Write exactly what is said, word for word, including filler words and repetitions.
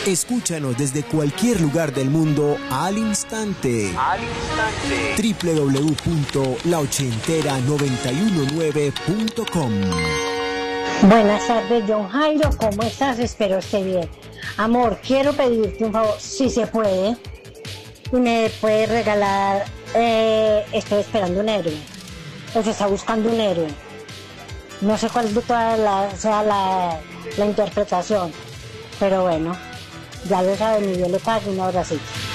Escúchanos desde cualquier lugar del mundo al instante. Al instante. doble u doble u doble u punto la ochentera noventa y uno nueve punto com. Buenas tardes, John Jairo, ¿cómo estás? Espero esté bien. Amor, quiero pedirte un favor, si se puede, y me puedes regalar, eh, estoy esperando un héroe, o se está buscando un héroe. No sé cuál de todas la, sea la, la interpretación, pero bueno, ya lo saben, y yo le pago un abracito.